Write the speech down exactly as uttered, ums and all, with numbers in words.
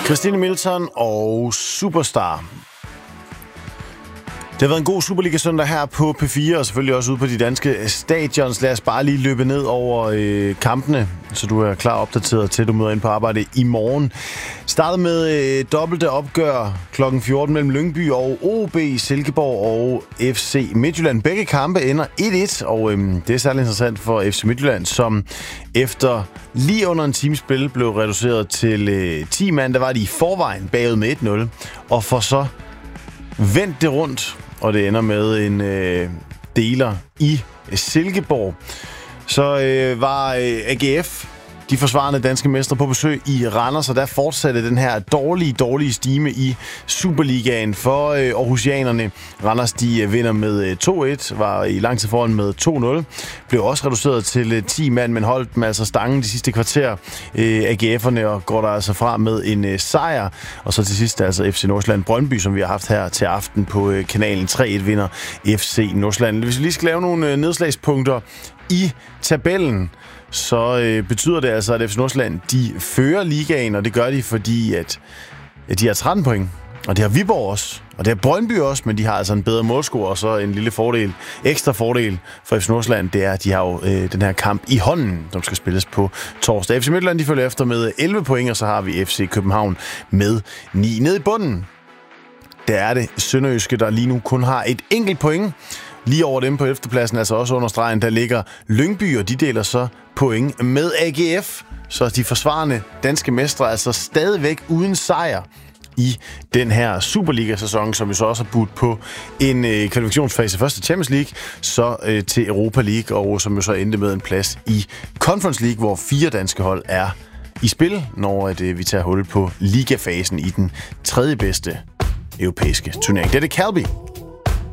Christine Milton og Superstar. Det har været en god Superliga-søndag her på P fire, og selvfølgelig også ude på de danske stadions. Lad os bare lige løbe ned over øh, kampene, så du er klar opdateret til, du møder ind på arbejde i morgen. Startet med øh, dobbelte opgør klokken fjorten mellem Lyngby og O B, Silkeborg og F C Midtjylland. Begge kampe ender et et, og øh, det er særlig interessant for F C Midtjylland, som efter lige under en times spil blev reduceret til øh, ti mand. Der var de i forvejen bagud med et nul, og for så vendt det rundt, og det ender med en øh, deler i Silkeborg. Så øh, var øh, A G F, de forsvarende danske mestre, på besøg i Randers, og der fortsatte den her dårlige, dårlige stime i Superligaen for øh, Aarhusianerne. Randers, de øh, vinder med øh, to et, var i lang tid foran med to nul. Blev også reduceret til øh, ti mand, men holdt dem altså stangen de sidste kvarter, øh, A G F'erne, og går der altså fra med en øh, sejr. Og så til sidst altså F C Nordsjælland Brøndby, som vi har haft her til aften på øh, kanalen. tre et vinder F C Nordsjælland. Hvis vi lige skal lave nogle øh, nedslagspunkter i tabellen, så øh, betyder det altså, at F C Nordsjælland, de fører ligaen, og det gør de, fordi at, at de har tretten point. Og det har Viborg også, og det har Brøndby også, men de har altså en bedre målscore, og så en lille fordel, ekstra fordel for F C Nordsjælland, det er, at de har jo øh, den her kamp i hånden, som skal spilles på torsdag. F C Midtjylland, de følger efter med elleve point, og så har vi F C København med ni. Nede i bunden, der er det Sønderjyske, der lige nu kun har et enkelt point. Lige over dem på ellevte pladsen, altså også under stregen, der ligger Lyngby, og de deler så point med A G F. Så de forsvarende danske mestre altså stadigvæk uden sejr i den her Superliga-sæson, som vi så også har budt på en øh, kvalifikationsfase først til Champions League, så øh, til Europa League, og som jo så endte med en plads i Conference League, hvor fire danske hold er i spil, når at, øh, vi tager hul på ligafasen i den tredje bedste europæiske turnering. Det er det Calby.